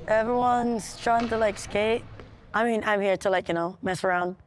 Everyone's trying to like skate. I mean, I'm here to like, mess around.